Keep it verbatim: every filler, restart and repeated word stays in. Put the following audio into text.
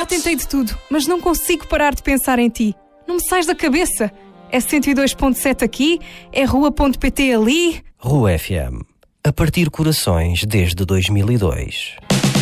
Já tentei de tudo, mas não consigo parar de pensar em ti. Não me sais da cabeça. É cento e dois ponto sete aqui, é rua ponto pt ali. Rua F M. A partir corações desde dois mil e dois.